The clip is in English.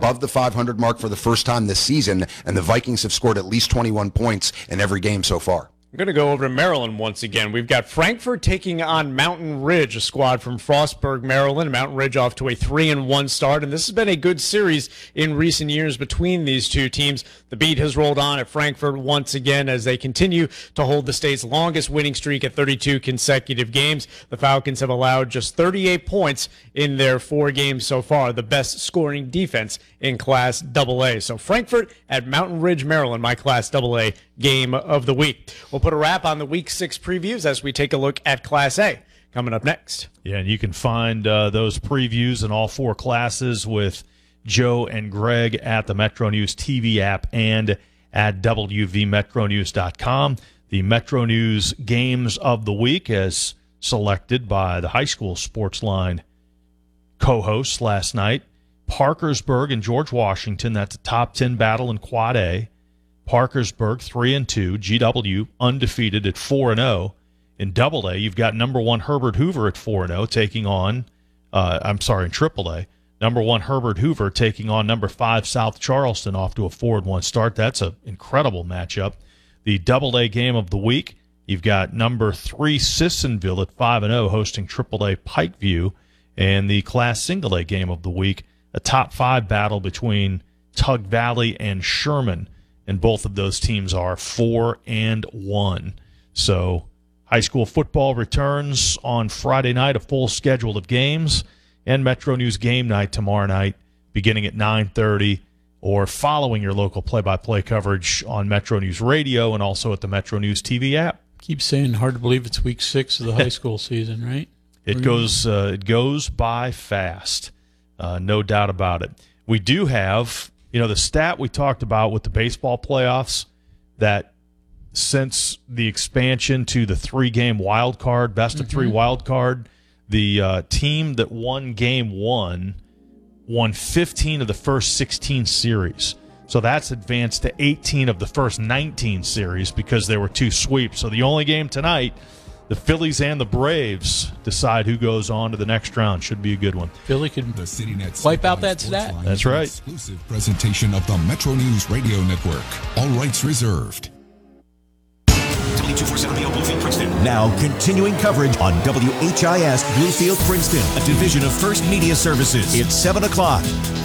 above the 500 mark for the first time this season, and the Vikings have scored at least 21 points in every game so far. I'm going to go over to Maryland once again. We've got Frankfort taking on Mountain Ridge, a squad from Frostburg, Maryland. Mountain Ridge off to a 3-1 start, and this has been a good series in recent years between these two teams. The beat has rolled on at Frankfort once again as they continue to hold the state's longest winning streak at 32 consecutive games. The Falcons have allowed just 38 points in their 4 games so far, the best scoring defense in Class AA. So Frankfort at Mountain Ridge, Maryland, my Class AA game of the week. We'll put a wrap on the Week 6 previews as we take a look at Class A coming up next. Yeah, and you can find those previews in all 4 classes with Joe and Greg at the Metro News TV app and at WVMetroNews.com. The Metro News games of the week as selected by the high school sports line co-hosts last night. Parkersburg and George Washington, that's a top 10 battle in Quad A. Parkersburg 3-2, GW undefeated at 4-0. In Double A, you've got number 1 Herbert Hoover at 4-0 taking on, in Triple A, number 1 Herbert Hoover taking on number 5 South Charleston off to a 4-1 start. That's an incredible matchup. The Double A game of the week, you've got number 3 Sissonville at 5-0 hosting Triple A Pikeview, and the Class Single A game of the week, a top 5 battle between Tug Valley and Sherman. And both of those teams are 4-1. So high school football returns on Friday night, a full schedule of games, and Metro News game night tomorrow night beginning at 9:30, or following your local play-by-play coverage on Metro News Radio and also at the Metro News TV app. Keep saying hard to believe it's week 6 of the high school season, right? It goes by fast, no doubt about it. We do have... the stat we talked about with the baseball playoffs, that since the expansion to the 3-game wild card, best of 3 wild card, the team that won Game 1 won 15 of the first 16 series. So that's advanced to 18 of the first 19 series because there were 2 sweeps. So the only game tonight, the Phillies and the Braves decide who goes on to the next round. Should be a good one. Philly could wipe out that stat. That's right. Exclusive presentation of the Metro News Radio Network. All rights reserved. Now continuing coverage on WHIS Bluefield Princeton, a division of First Media Services. It's 7 o'clock.